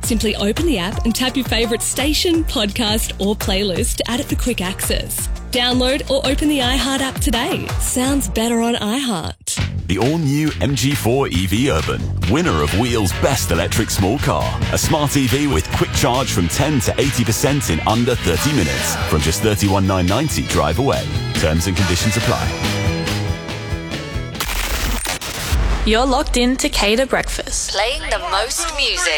Simply open the app and tap your favourite station, podcast or playlist to add it for quick access. Download or open the iHeart app today. Sounds better on iHeart. The all-new MG4 EV Urban, winner of Wheel's Best Electric Small Car. A smart EV with quick charge from 10 to 80% in under 30 minutes. From just $31,990 drive away. Terms and conditions apply. You're locked in to Cater Breakfast. Playing the most music.